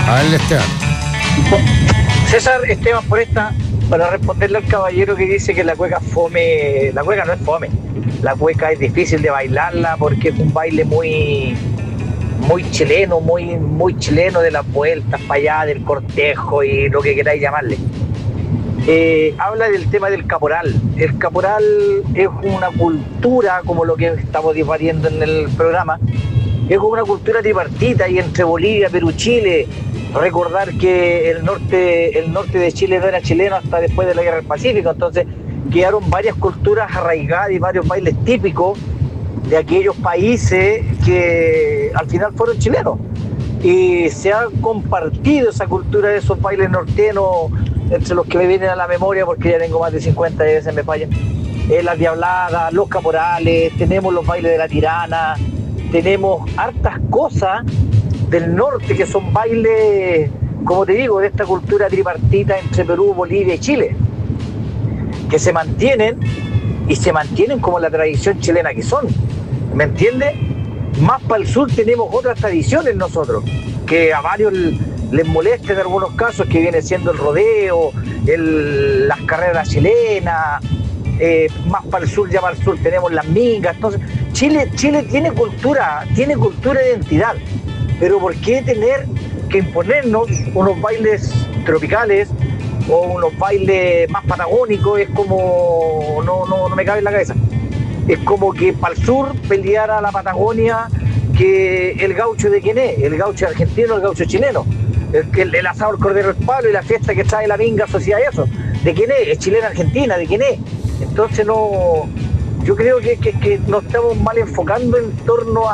A ver, Esteban. César, Esteban, para responderle al caballero que dice que la cueca es fome. La cueca no es fome. La cueca es difícil de bailarla porque es un baile muy chileno, muy chileno, de las vueltas para allá, del cortejo y lo que queráis llamarle. Habla del tema del caporal. El caporal es una cultura, como lo que estamos debatiendo en el programa, es como una cultura tripartita y entre Bolivia, Perú, Chile. Recordar que el norte de Chile no era chileno hasta después de la Guerra del Pacífico, entonces quedaron varias culturas arraigadas y varios bailes típicos de aquellos países que al final fueron chilenos. Y se ha compartido esa cultura de esos bailes norteños entre los que me vienen a la memoria, porque ya tengo más de 50 y a veces me fallan. Las diabladas, los caporales, tenemos los bailes de la tirana, tenemos hartas cosas del norte que son bailes, como te digo, de esta cultura tripartita entre Perú, Bolivia y Chile, que se mantienen como la tradición chilena que son, ¿me entiendes? Más para el sur tenemos otras tradiciones nosotros, que a varios les molesta en algunos casos, que viene siendo el rodeo, las carreras chilenas, más para el sur, ya para el sur tenemos las mingas. Entonces, Chile tiene cultura, identidad, pero ¿por qué tener que imponernos unos bailes tropicales o unos bailes más patagónicos? Es como, no me cabe en la cabeza. Es como que para el sur peleara la Patagonia, que el gaucho de quién es, el gaucho argentino, el gaucho chileno, el asado, el cordero, el palo y la fiesta que trae la minga asociada a eso, ¿de quién es? ¿Es chilena argentina? ¿De quién es? Entonces yo creo que nos estamos mal enfocando en torno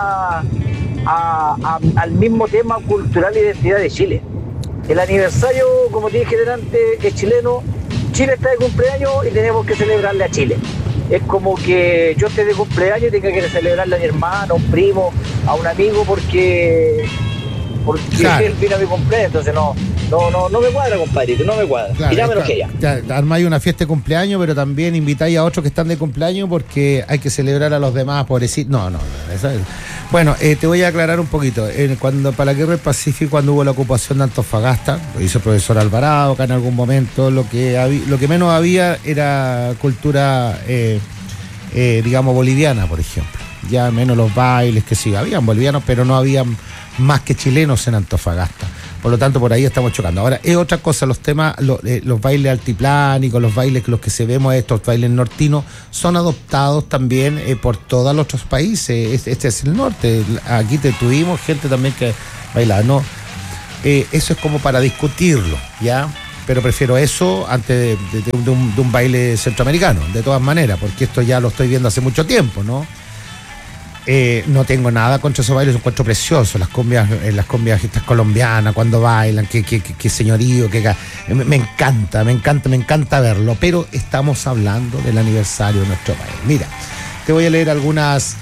al mismo tema cultural e identidad de Chile. El aniversario, como te dije delante, es chileno. Chile está de cumpleaños y tenemos que celebrarle a Chile. Es como que yo esté de cumpleaños y tenga que celebrarle a mi hermano, a un primo, a un amigo, porque claro, él vino a mi cumpleaños. Entonces no me cuadra, compadrito, no me cuadra. Claro, Tirámelo que ya. Armáis una fiesta de cumpleaños, pero también invitáis a otros que están de cumpleaños porque hay que celebrar a los demás, pobrecitos. No. Bueno, te voy a aclarar un poquito. Cuando para la Guerra del Pacífico, cuando hubo la ocupación de Antofagasta, lo hizo el profesor Alvarado acá en algún momento, lo que menos había era cultura, digamos, boliviana, por ejemplo. Ya menos los bailes, que sí, habían bolivianos, pero no habían más que chilenos en Antofagasta. Por lo tanto, por ahí estamos chocando. Ahora, es otra cosa, los temas, los bailes altiplánicos, los bailes que estos bailes nortinos, son adoptados también por todos los otros países. Este es el norte. Aquí tuvimos gente también que bailaba, ¿no? Eso es como para discutirlo, ¿ya? Pero prefiero eso antes de un baile centroamericano, de todas maneras, porque esto ya lo estoy viendo hace mucho tiempo, ¿no? No tengo nada contra esos bailes, los encuentro preciosos, las cumbias estas colombianas cuando bailan, qué señorío, me encanta verlo, pero estamos hablando del aniversario de nuestro país. Mira, te voy a leer algunas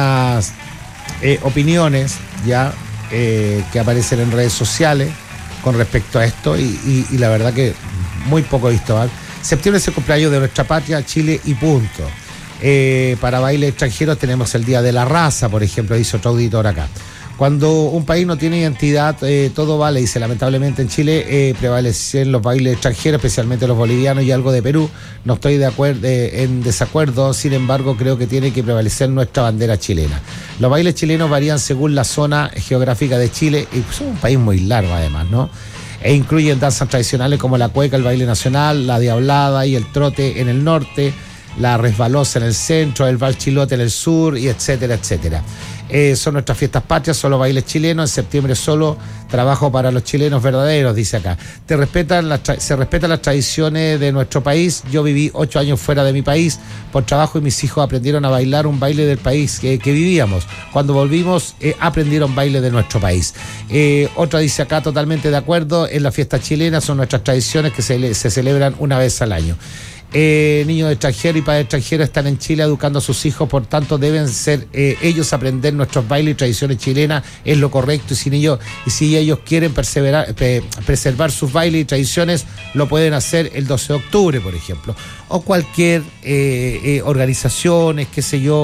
opiniones ya que aparecen en redes sociales con respecto a esto y la verdad que muy poco visto, ¿vale? Septiembre es el cumpleaños de nuestra patria, Chile y punto. Para bailes extranjeros tenemos el Día de la Raza, por ejemplo, dice otro auditor acá. Cuando un país no tiene identidad, todo vale, dice. Lamentablemente en Chile prevalecen los bailes extranjeros, especialmente los bolivianos y algo de Perú. No estoy en desacuerdo, sin embargo creo que tiene que prevalecer nuestra bandera chilena. Los bailes chilenos varían según la zona geográfica de Chile, y es un país muy largo además, ¿no? E incluyen danzas tradicionales como la cueca, el baile nacional, la diablada y el trote en el norte, la resbalosa en el centro, el vals chilote en el sur, y etcétera, etcétera. Son nuestras fiestas patrias, solo bailes chilenos. En septiembre solo trabajo para los chilenos verdaderos, dice acá. Se respetan las tradiciones de nuestro país. Yo viví 8 años fuera de mi país por trabajo y mis hijos aprendieron a bailar un baile del país que vivíamos. Cuando volvimos aprendieron baile de nuestro país. Otra dice acá, totalmente de acuerdo, en la fiesta chilena son nuestras tradiciones que se celebran una vez al año. Niños extranjeros y padres extranjeros están en Chile educando a sus hijos, por tanto deben ser ellos aprender nuestros bailes y tradiciones chilenas, es lo correcto, y si ellos quieren preservar sus bailes y tradiciones, lo pueden hacer el 12 de octubre, por ejemplo, o cualquier organizaciones, qué sé yo,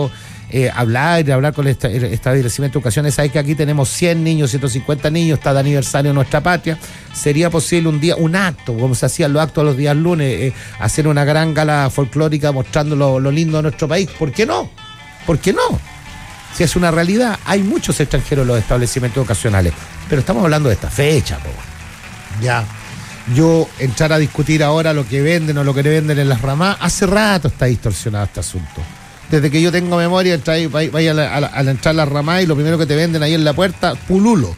hablar con el establecimiento de educación. Sabes que aquí tenemos 100 niños, 150 niños, está de aniversario de nuestra patria. Sería posible un día, un acto, como se hacían los actos los días lunes, hacer una gran gala folclórica mostrando lo lindo de nuestro país. ¿Por qué no? ¿Por qué no? Si es una realidad, hay muchos extranjeros en los establecimientos educacionales, pero estamos hablando de esta fecha, po. Ya. Yo entrar a discutir ahora lo que venden o lo que le venden en las ramas, hace rato está distorsionado este asunto. Desde que yo tengo memoria, vaya a entrar a la ramá y lo primero que te venden ahí en la puerta, pululo.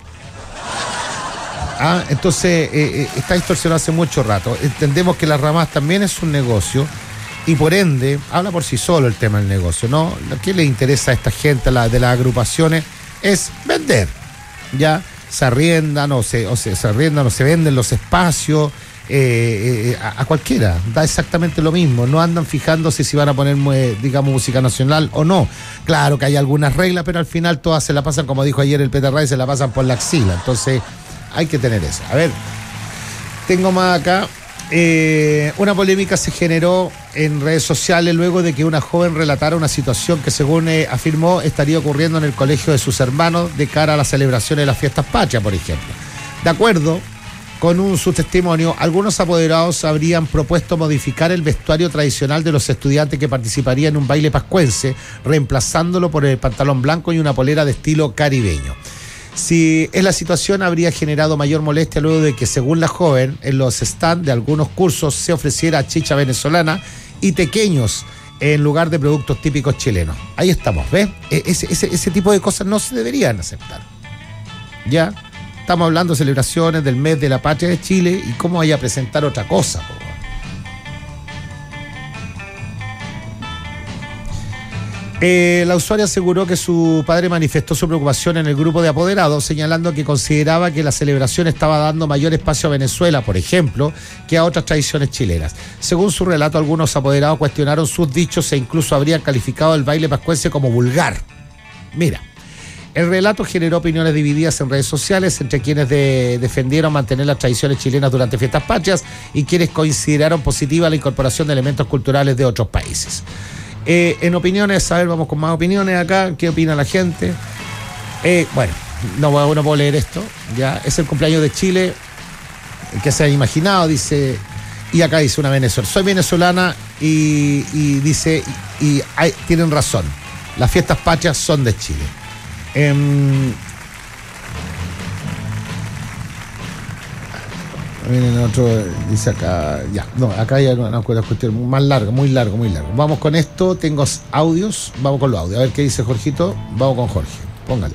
Entonces, está distorsionado hace mucho rato. Entendemos que las ramas también es un negocio y por ende, habla por sí solo el tema del negocio, ¿no? Lo que le interesa a esta gente de las agrupaciones es vender, ¿ya? Se arriendan o se venden los espacios a cualquiera, da exactamente lo mismo, no andan fijándose si van a poner, digamos, música nacional o no. Claro que hay algunas reglas, pero al final todas se la pasan, como dijo ayer el Peter Ray, se la pasan por la axila, entonces hay que tener eso. A ver, tengo más acá. Una polémica se generó en redes sociales luego de que una joven relatara una situación que, según afirmó, estaría ocurriendo en el colegio de sus hermanos de cara a la celebración de las fiestas patrias, por ejemplo. De acuerdo con su testimonio, algunos apoderados habrían propuesto modificar el vestuario tradicional de los estudiantes que participarían en un baile pascuense, reemplazándolo por el pantalón blanco y una polera de estilo caribeño. Si es la situación, habría generado mayor molestia luego de que, según la joven, en los stands de algunos cursos se ofreciera chicha venezolana y tequeños en lugar de productos típicos chilenos. Ahí estamos, ¿ves? Ese tipo de cosas no se deberían aceptar. Ya estamos hablando de celebraciones del mes de la patria de Chile y cómo vaya a presentar otra cosa, po. La usuaria aseguró que su padre manifestó su preocupación en el grupo de apoderados, señalando que consideraba que la celebración estaba dando mayor espacio a Venezuela, por ejemplo, que a otras tradiciones chilenas. Según su relato, algunos apoderados cuestionaron sus dichos e incluso habrían calificado el baile pascuense como vulgar. Mira, el relato generó opiniones divididas en redes sociales entre quienes defendieron mantener las tradiciones chilenas durante fiestas patrias y quienes consideraron positiva la incorporación de elementos culturales de otros países. En opiniones, a ver, vamos con más opiniones acá. ¿Qué opina la gente? Bueno, no puedo leer esto. Ya es el cumpleaños de Chile. ¿Qué se ha imaginado? Dice, y acá dice una venezolana. Soy venezolana y dice, tienen razón. Las fiestas patrias son de Chile. Miren, otro dice acá, ya, no, acá hay una cuestión más larga, muy largo. Vamos con esto, tengo audios, vamos con los audios. A ver qué dice Jorgito, vamos con Jorge, póngale.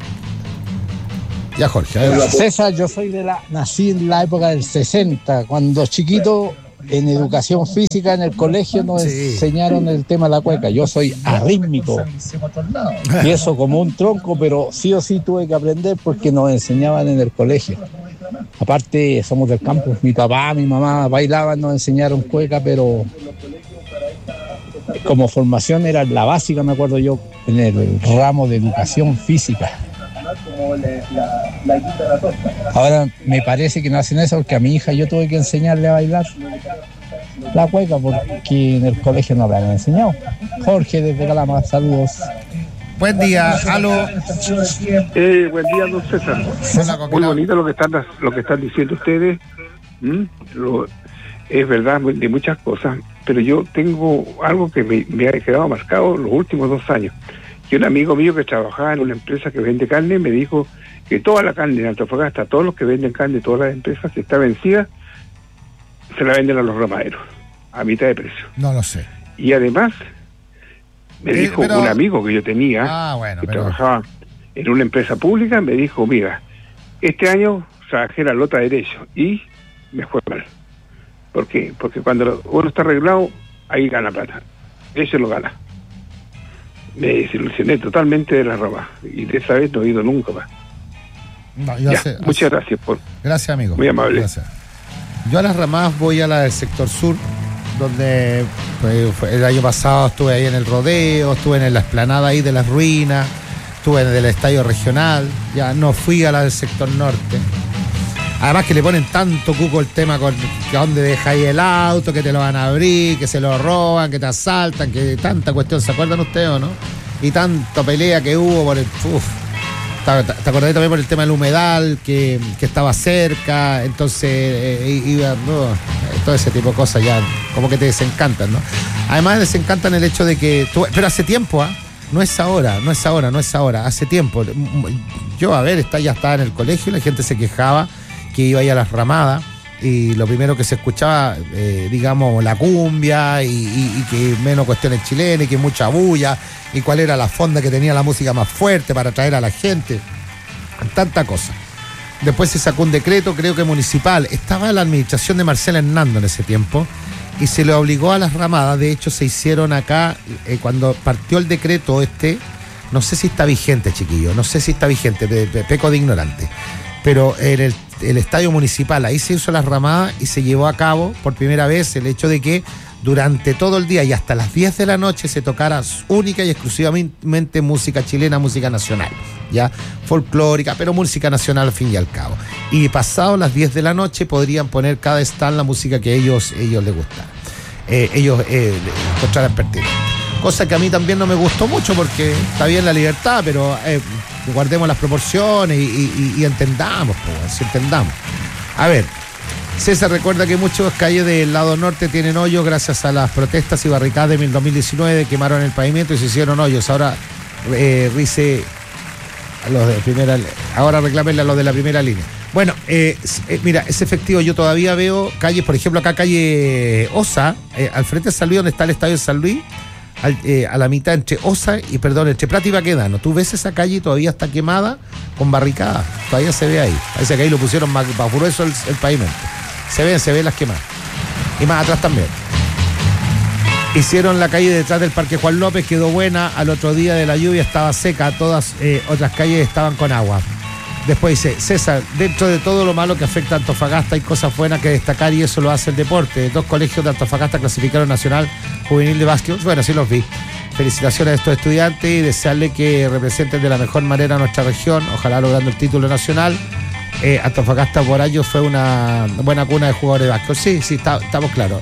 Ya, Jorge, a ver. César, yo nací en la época del 60, cuando chiquito en educación física en el colegio nos enseñaron el tema de la cueca. Yo soy arrítmico, pienso como un tronco, pero sí o sí tuve que aprender porque nos enseñaban en el colegio. Aparte, somos del campo, mi papá, mi mamá bailaban, nos enseñaron cueca, pero como formación era la básica, me acuerdo yo, en el ramo de educación física. Ahora me parece que no hacen eso porque a mi hija yo tuve que enseñarle a bailar la cueca porque en el colegio no la han enseñado. Jorge desde Calama, saludos. Buen día, aló. Buen día, don César. Muy bonito lo que están diciendo ustedes. Es verdad de muchas cosas, pero yo tengo algo que me ha quedado marcado los últimos 2 años. Que un amigo mío que trabajaba en una empresa que vende carne me dijo que toda la carne de Antofagasta, todos los que venden carne, todas las empresas, que está vencida, se la venden a los ramaderos a mitad de precio. No lo sé. Y además me dijo un amigo que yo tenía, trabajaba en una empresa pública, me dijo, mira, este año trabajé la lota derecho y me fue mal. ¿Por qué? Porque cuando uno está arreglado, ahí gana plata. Ese lo gana. Me desilusioné totalmente de la rama y de esa vez no he ido nunca más. No, muchas gracias. Gracias, amigo. Muy amable. Gracias. Yo a las ramas voy a la del sector sur, donde el año pasado estuve ahí en el rodeo, estuve en la explanada ahí de las ruinas, estuve en el estadio regional, ya no fui a la del sector norte. Además que le ponen tanto cuco el tema con que dónde dejáis el auto, que te lo van a abrir, que se lo roban, que te asaltan, que tanta cuestión, ¿se acuerdan ustedes o no? y tanta pelea que hubo por el... Te acordé también por el tema del humedal que estaba cerca, entonces iba, todo ese tipo de cosas ya como que te desencantan, ¿no? Además desencantan el hecho de que pero hace tiempo, no es ahora, hace tiempo. Yo, ya estaba en el colegio y la gente se quejaba que iba ahí a las ramadas y lo primero que se escuchaba, digamos, la cumbia y que menos cuestiones chilenas y que mucha bulla y cuál era la fonda que tenía la música más fuerte para atraer a la gente, tanta cosa. Después se sacó un decreto, creo que municipal, estaba la administración de Marcela Hernando en ese tiempo y se le obligó a las ramadas. De hecho se hicieron acá, cuando partió el decreto no sé si está vigente, chiquillo, peco de ignorante, pero en el estadio municipal, ahí se hizo las ramadas y se llevó a cabo por primera vez el hecho de que durante todo el día y hasta las 10 de la noche se tocara única y exclusivamente música chilena, música nacional, ya folclórica, pero música nacional al fin y al cabo. Y pasado las 10 de la noche podrían poner cada stand la música que ellos les gustara, ellos encontraran pertinente. Cosa que a mí también no me gustó mucho porque está bien la libertad, pero guardemos las proporciones y entendamos, pues, entendamos. A ver, César recuerda que muchas calles del lado norte tienen hoyos gracias a las protestas y barricadas de 2019, quemaron el pavimento y se hicieron hoyos. Ahora Rice a los de primera, ahora reclámenle a los de la primera línea. Bueno, mira, es efectivo, yo todavía veo calles, por ejemplo acá calle Osa, al frente de San Luis, donde está el estadio de San Luis, a la mitad entre Plata y Baquedano. Tú ves esa calle y todavía está quemada con barricadas, todavía se ve ahí. Parece que ahí lo pusieron más grueso el pavimento. Se ven las quemadas. Y más atrás también. Hicieron la calle detrás del Parque Juan López, quedó buena. Al otro día de la lluvia estaba seca, todas otras calles estaban con agua. Después dice, César, dentro de todo lo malo que afecta a Antofagasta hay cosas buenas que destacar y eso lo hace el deporte. 2 colegios de Antofagasta clasificaron Nacional Juvenil de Básquet. Bueno, sí los vi. Felicitaciones a estos estudiantes y desearle que representen de la mejor manera a nuestra región, ojalá logrando el título nacional. Antofagasta por años fue una buena cuna de jugadores de básquet. Sí, estamos claros.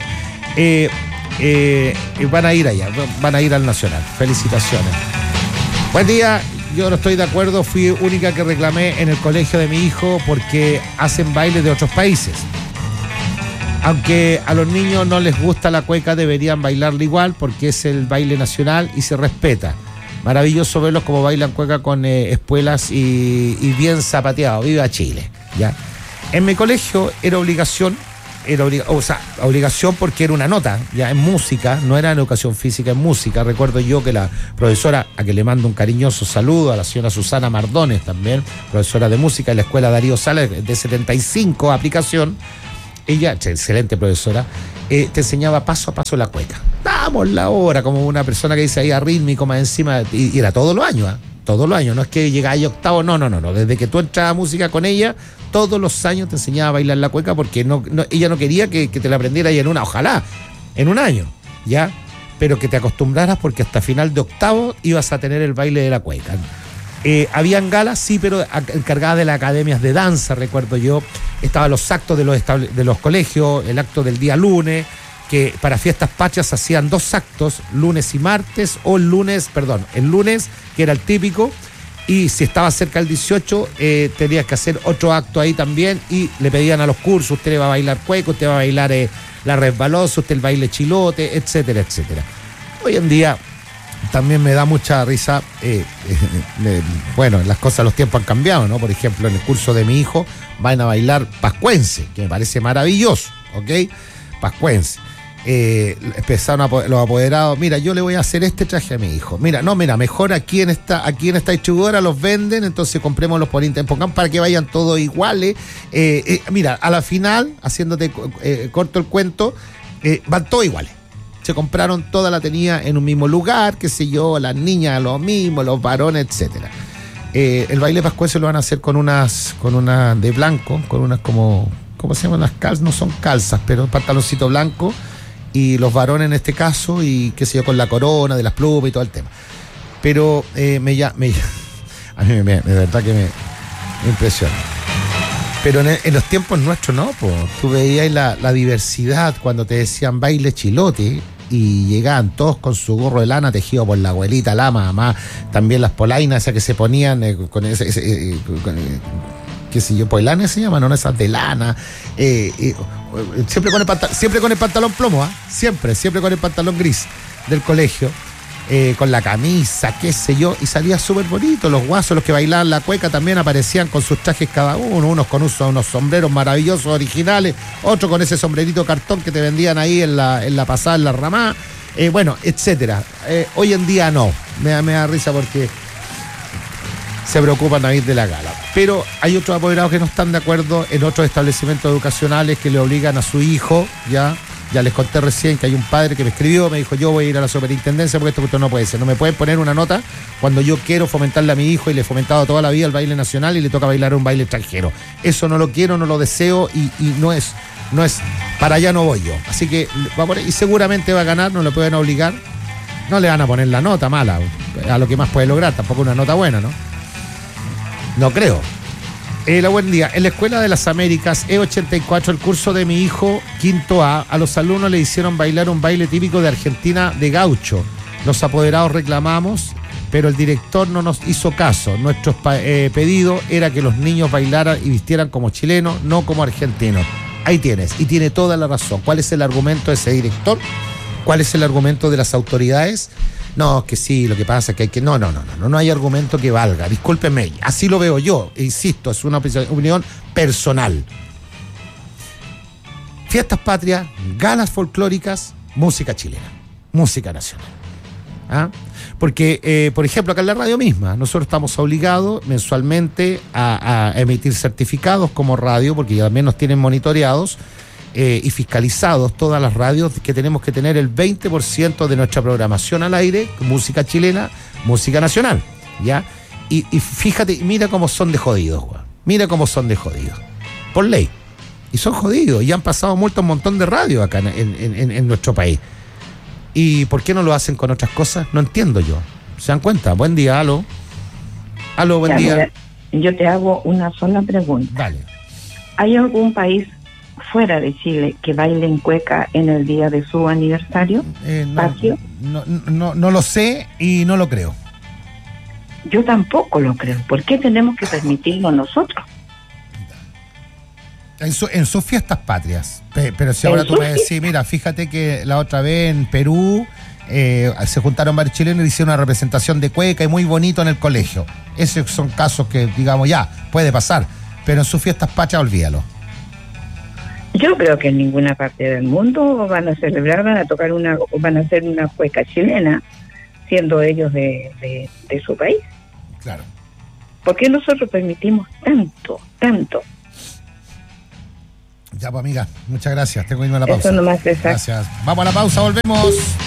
Van a ir allá, van a ir al Nacional. Felicitaciones. Buen día. Yo no estoy de acuerdo, fui única que reclamé en el colegio de mi hijo porque hacen bailes de otros países. Aunque a los niños no les gusta la cueca, deberían bailarla igual porque es el baile nacional y se respeta. Maravilloso verlos como bailan cueca con espuelas y bien zapateados. Viva Chile, ¿ya? En mi colegio era obligación porque era una nota, ya en música, no era en educación física, en música. Recuerdo yo que la profesora, a que le mando un cariñoso saludo, a la señora Susana Mardones también, profesora de música en la escuela Darío Salas, de 75 aplicación, ella, excelente profesora, te enseñaba paso a paso la cueca. Damos la hora, como una persona que dice ahí arrítmico más encima, y era todos los años, todos los años, no es que llegáis octavo, no, desde que tú entras a música con ella, todos los años te enseñaba a bailar la cueca porque ella no quería que te la aprendieras ojalá, en un año, ¿ya? Pero que te acostumbraras porque hasta final de octavo ibas a tener el baile de la cueca. Habían galas, sí, pero encargadas de las academias de danza, recuerdo yo, estaban los actos de los colegios, el acto del día lunes, que para fiestas patrias hacían 2 actos, lunes y martes, o el lunes, que era el típico, y si estaba cerca el 18, tenías que hacer otro acto ahí también, y le pedían a los cursos, usted va a bailar cueco, usted va a bailar la resbalosa, usted el baile chilote, etcétera, etcétera. Hoy en día también me da mucha risa, bueno, las cosas, los tiempos han cambiado, ¿no? Por ejemplo, en el curso de mi hijo van a bailar pascuense, que me parece maravilloso, ¿ok? Pascuense. Empezaron los apoderados, mira, yo le voy a hacer este traje a mi hijo, mira, mejor aquí en esta distribuidora los venden, entonces comprémoslos por internet para que vayan todos iguales. Mira, a la final, haciéndote corto el cuento, van todos iguales. Se compraron toda la tenía en un mismo lugar, qué sé yo, las niñas lo mismo, los varones, etcétera. El baile pascuense lo van a hacer con unas de blanco, con unas ¿cómo se llaman las calzas? No son calzas, pero pantaloncito blanco. Y los varones en este caso, y qué sé yo, con la corona de las plumas y todo el tema. Pero a mí de verdad que me impresiona. Pero en los tiempos nuestros no, pues tú veías la diversidad cuando te decían baile chilote y llegaban todos con su gorro de lana tejido por la abuelita, la mamá, también las polainas esas que se ponían con ese qué sé yo, polainas se llaman, no esas de lana, siempre con el pantalón plomo, siempre con el pantalón gris del colegio. Con la camisa, qué sé yo, y salía súper bonito. Los guasos, los que bailaban la cueca, también aparecían con sus trajes cada uno, unos con unos sombreros maravillosos, originales, otros con ese sombrerito cartón que te vendían ahí en la pasada, en la ramada, bueno, etcétera. Hoy en día no, me da risa porque se preocupan a ir de la gala. Pero hay otros apoderados que no están de acuerdo en otros establecimientos educacionales que le obligan a su hijo, Ya les conté recién que hay un padre que me escribió, me dijo, yo voy a ir a la superintendencia porque esto no puede ser. No me pueden poner una nota cuando yo quiero fomentarle a mi hijo y le he fomentado toda la vida el baile nacional y le toca bailar un baile extranjero. Eso no lo quiero, no lo deseo y no es, para allá no voy yo. Así que va a poner, y seguramente va a ganar, no lo pueden obligar. No le van a poner la nota mala a lo que más puede lograr, tampoco una nota buena, ¿no? No creo. Buen día. En la Escuela de las Américas, E84, el curso de mi hijo, quinto A los alumnos le hicieron bailar un baile típico de Argentina de gaucho. Los apoderados reclamamos, pero el director no nos hizo caso. Nuestro pedido era que los niños bailaran y vistieran como chilenos, no como argentinos. Ahí tienes, y tiene toda la razón. ¿Cuál es el argumento de ese director? ¿Cuál es el argumento de las autoridades? No, que sí, lo que pasa es que hay que... No hay argumento que valga, discúlpenme, así lo veo yo, insisto, es una opinión personal. Fiestas patrias, galas folclóricas, música chilena, música nacional. Porque, por ejemplo, acá en la radio misma, nosotros estamos obligados mensualmente a emitir certificados como radio, porque también nos tienen monitoreados, y fiscalizados todas las radios, que tenemos que tener el 20% de nuestra programación al aire, música chilena, música nacional, ¿ya? Y fíjate, mira cómo son de jodidos, güey. Mira cómo son de jodidos. Por ley. Y son jodidos, y han pasado multa un montón de radios acá en nuestro país. ¿Y por qué no lo hacen con otras cosas? No entiendo yo. ¿Se dan cuenta? Buen día, aló. Aló, buen día. Mira, yo te hago una sola pregunta. Dale. ¿Hay algún país fuera de Chile que bailen cueca en el día de su aniversario? No lo sé y no lo creo. Yo tampoco lo creo. ¿Por qué tenemos que permitirlo nosotros? En sus fiestas patrias. Pero si ahora tú me decís, mira, fíjate que la otra vez en Perú se juntaron varios chilenos y hicieron una representación de cueca y muy bonito en el colegio. Esos son casos que, digamos, ya, puede pasar. Pero en sus fiestas patrias, olvídalo. Yo creo que en ninguna parte del mundo van a celebrar, van a hacer una cueca chilena, siendo ellos de su país. Claro. ¿Por qué nosotros permitimos tanto? Ya, pues, amiga, muchas gracias. Tengo que irme a la pausa. Eso nomás es. Gracias. Vamos a la pausa, volvemos.